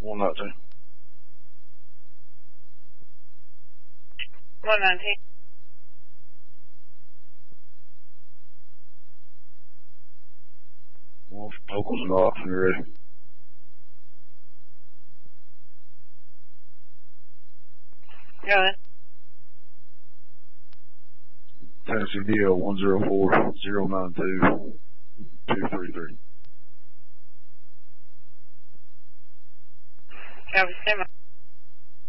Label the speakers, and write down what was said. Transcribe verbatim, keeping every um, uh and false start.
Speaker 1: one nineteen.
Speaker 2: one nineteen.
Speaker 1: Well, locals and off, you ready?
Speaker 2: Go ahead.
Speaker 1: Tennessee D L one zero four zero nine two two three three.
Speaker 2: Copy, stand by.